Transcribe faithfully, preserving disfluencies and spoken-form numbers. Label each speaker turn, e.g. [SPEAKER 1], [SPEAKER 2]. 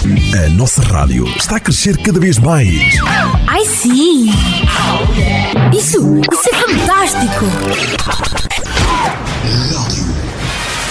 [SPEAKER 1] A nossa rádio está a crescer cada vez mais.
[SPEAKER 2] Ai sim! Isso, isso é fantástico!